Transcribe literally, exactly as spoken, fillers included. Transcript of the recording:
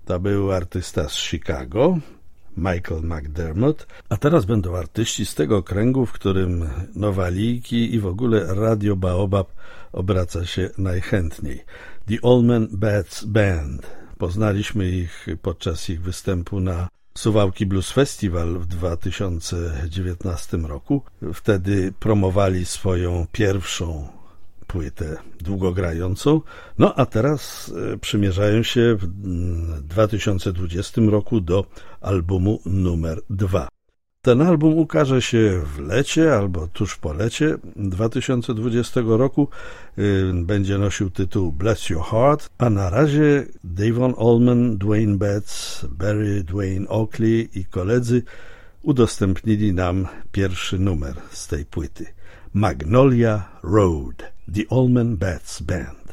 To był artysta z Chicago, Michael McDermott, a teraz będą artyści z tego kręgu, w którym Nowaliki i w ogóle Radio Baobab obraca się najchętniej. The Allman Bats Band. Poznaliśmy ich podczas ich występu na Suwałki Blues Festival w dwa tysiące dziewiętnastym roku. Wtedy promowali swoją pierwszą płytę długogrającą. No a teraz przymierzają się w dwa tysiące dwudziestym roku do albumu numer dwa. Ten album ukaże się w lecie albo tuż po lecie dwa tysiące dwudziestego roku. Będzie nosił tytuł Bless Your Heart, a na razie Davon Allman, Dwayne Betts, Barry Dwayne Oakley i koledzy udostępnili nam pierwszy numer z tej płyty. Magnolia Road, The Allman Bats Band.